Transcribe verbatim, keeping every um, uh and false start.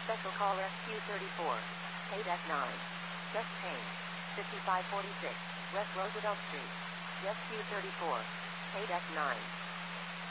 Special call Rescue thirty-four. Paid at nine. Chest pain. fifty-five forty-six. West Roosevelt Street. Rescue thirty-four. Paid at nine.